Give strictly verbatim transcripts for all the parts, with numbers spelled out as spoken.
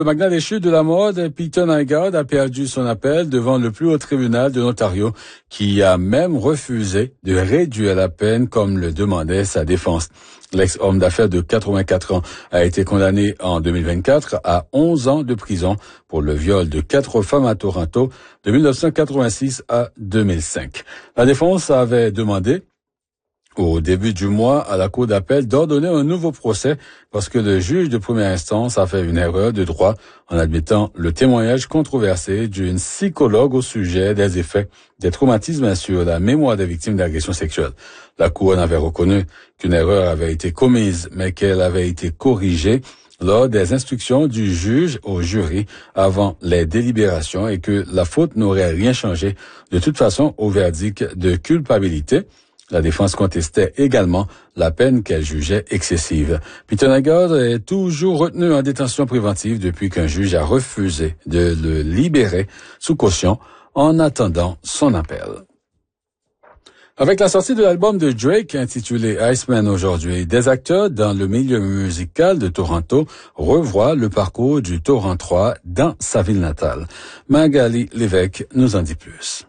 Le magnat des chutes de la mode, Peter Nygaard, a perdu son appel devant le plus haut tribunal de l'Ontario, qui a même refusé de réduire la peine comme le demandait sa défense. L'ex-homme d'affaires de quatre-vingt-quatre ans a été condamné en deux mille vingt-quatre à onze ans de prison pour le viol de quatre femmes à Toronto de mille neuf cent quatre-vingt-six à deux mille cinq. La défense avait demandé au début du mois à la Cour d'appel d'ordonner un nouveau procès parce que le juge de première instance a fait une erreur de droit en admettant le témoignage controversé d'une psychologue au sujet des effets des traumatismes sur la mémoire des victimes d'agressions sexuelles. La Cour avait reconnu qu'une erreur avait été commise, mais qu'elle avait été corrigée lors des instructions du juge au jury avant les délibérations et que la faute n'aurait rien changé de toute façon au verdict de culpabilité. La défense contestait également la peine qu'elle jugeait excessive. Peter Nygaard est toujours retenu en détention préventive depuis qu'un juge a refusé de le libérer sous caution en attendant son appel. Avec la sortie de l'album de Drake intitulé Iceman aujourd'hui, des acteurs dans le milieu musical de Toronto revoient le parcours du Torontois dans sa ville natale. Magali Lévesque nous en dit plus.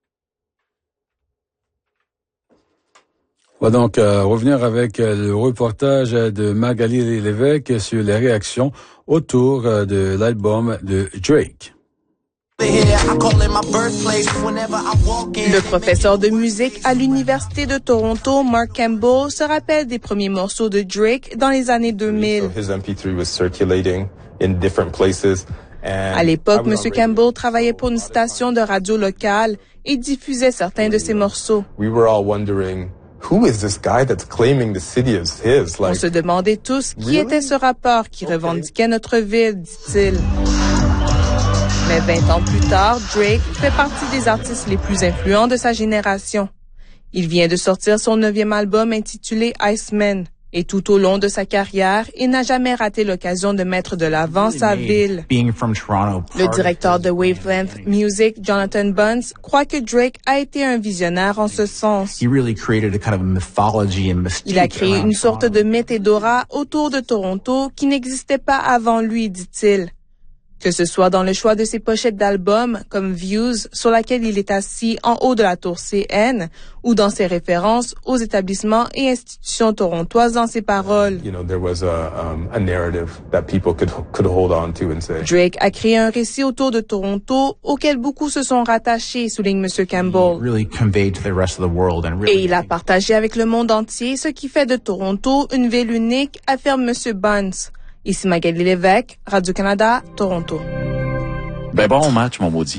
On va donc euh, revenir avec euh, le reportage de Magali Lévesque sur les réactions autour euh, de l'album de Drake. Le professeur de musique à l'Université de Toronto, Mark Campbell, se rappelle des premiers morceaux de Drake dans les années deux mille. À l'époque, M. Campbell travaillait pour une station de radio locale et diffusait certains de ses morceaux. Who is this guy that's claiming the city is his? Like, on se demandait tous qui really? était ce rappeur qui okay. revendiquait notre ville, dit-il. Mais vingt ans plus tard, Drake fait partie des artistes les plus influents de sa génération. Il vient de sortir son neuvième album intitulé Iceman. Et tout au long de sa carrière, il n'a jamais raté l'occasion de mettre de l'avant sa ville. Le directeur de Wavelength Music, Jonathan Bunce, croit que Drake a été un visionnaire en ce sens. Il a créé une sorte de mythe et d'aura autour de Toronto qui n'existait pas avant lui, dit-il. Que ce soit dans le choix de ses pochettes d'albums, comme Views, sur laquelle il est assis en haut de la tour C N, ou dans ses références aux établissements et institutions torontoises dans ses paroles. Drake a créé un récit autour de Toronto auquel beaucoup se sont rattachés, souligne M. Campbell. Et il a partagé avec le monde entier ce qui fait de Toronto une ville unique, affirme M. Bunce. Ici Magali Lévesque, Radio-Canada, Toronto. Ben bon match, mon maudit.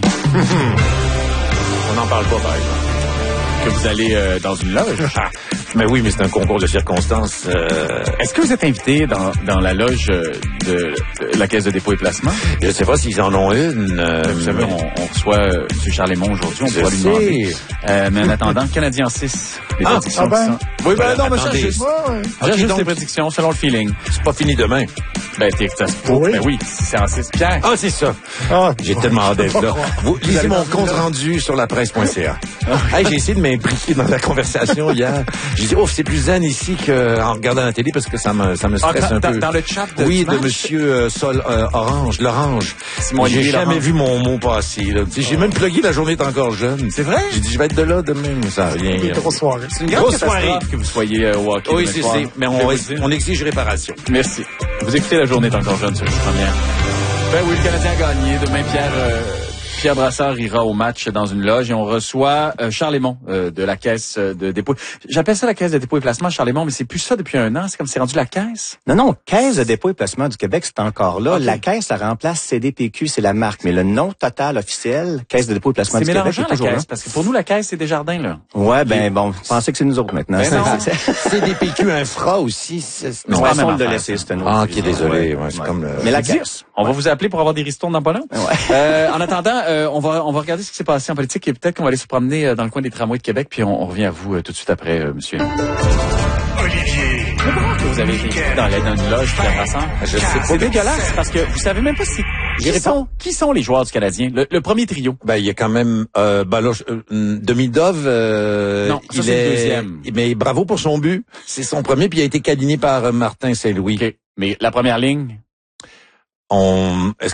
On n'en parle pas, par exemple. Que vous allez euh, dans une loge. Mais oui, mais c'est un concours de circonstances. Euh... Est-ce que vous êtes invité dans, dans la loge de, de la Caisse de dépôt et placement? Je ne sais pas s'ils en ont une. Euh, vous savez, on, on reçoit euh, M. Charlemont aujourd'hui, on pourra lui demander. Euh, mais en attendant, Canadien six, les ah, prédictions. Ah ben, oui, ben, ben non, mais attendez. juste, ouais, okay, juste donc, les prédictions selon le feeling. C'est pas fini demain. Ben, t'es ça se peut. Oui. Ben oui, c'est en six. Pierre. Ah, c'est ça. Ah, j'ai tellement hâte d'être là. Vous lisez mon compte rendu sur la presse point c a. Hey, j'ai essayé de m'impliquer dans la conversation hier. J'ai dit, oh, c'est plus zen ici qu'en regardant la télé parce que ça me, ça me stresse ah, un dans, peu. Dans le chat de Oui, dimanche? de monsieur euh, Sol euh, Orange, l'Orange. J'ai jamais Laurent. vu mon mot passer. Là. Oh. J'ai même plugué la journée est encore jeune. C'est vrai? J'ai dit, je vais être de là demain, mais ça rien. C'est une grosse soirée. C'est une grosse soirée que vous soyez euh, au hockey. Oui, c'est ça. Mais on, on exige réparation. Merci. Vous écoutez La Journée est encore jeune sur la première. Ben oui, le Canadien a gagné. Demain, Pierre... Euh, Pierre Brassard ira au match dans une loge et on reçoit euh, Charlemont euh, de la Caisse de dépôt. J'appelle ça la Caisse de dépôt et placement, Charlemont, mais c'est plus ça depuis un an. C'est comme c'est rendu la Caisse. Non, non, Caisse de dépôt et placement du Québec, c'est encore là. Okay. La Caisse, ça remplace C D P Q, c'est la marque. Mais le nom total officiel, Caisse de dépôt et placement du Québec, c'est mélangeant, toujours la Caisse, là. parce que pour nous, la Caisse, c'est Desjardins, là. Ouais, ben bon, je pensais que c'est nous autres maintenant. Ben non. C D P Q Infra aussi. C'est non, façon de le laisser, c'est un autre. Ah, ok, désolé. Ouais, ouais, c'est ouais. comme le... Mais la Caisse. On va vous appeler pour avoir des ristournes dans pas long. Ouais. Euh, en attendant, euh, on va on va regarder ce qui s'est passé en politique et peut-être qu'on va aller se promener dans le coin des tramways de Québec, puis on, on revient à vous euh, tout de suite après, euh, monsieur. Olivier. Vous avez été dans, la, dans une loge, Pierre Brassard. Je sais pas. C'est dégueulasse parce que vous savez même pas si qui sont, qui sont les joueurs du Canadien. Le, le premier trio. Ben il y a quand même euh, Baloche, euh, Demidov. Euh, non, ça, il c'est est le deuxième. Mais bravo pour son but. C'est son premier, puis il a été câliné par euh, Martin Saint-Louis. Okay. Mais la première ligne. on, est-ce